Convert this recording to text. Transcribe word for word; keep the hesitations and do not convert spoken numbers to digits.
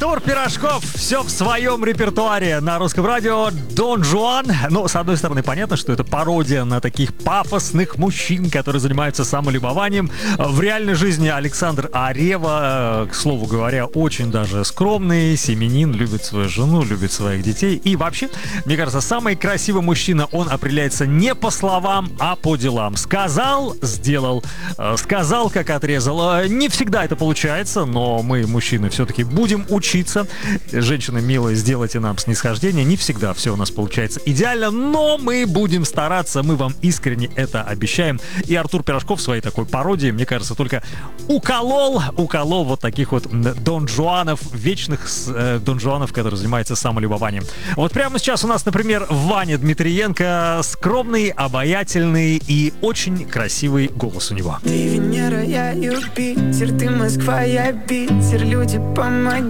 Артур Пирожков, все в своем репертуаре на русском радио. Дон Жуан. Ну, с одной стороны, понятно, что это пародия на таких пафосных мужчин, которые занимаются самолюбованием. В реальной жизни Александр Арева, к слову говоря, очень даже скромный, семьянин, любит свою жену, любит своих детей. И вообще, мне кажется, самый красивый мужчина, он определяется не по словам, а по делам. Сказал, сделал. Сказал, как отрезал. Не всегда это получается, но мы, мужчины, все-таки будем учиться. Женщины, милые, сделайте нам снисхождение. Не всегда все у нас получается идеально, но мы будем стараться, мы вам искренне это обещаем. И Артур Пирожков в своей такой пародии, мне кажется, только уколол, уколол вот таких вот Дон Жуанов, вечных э, Дон Жуанов, которые занимаются самолюбованием. Вот прямо сейчас у нас, например, Ваня Дмитриенко, скромный, обаятельный и очень красивый голос у него. Ты Венера, я Юпитер, ты Москва, я Питер, люди, помоги.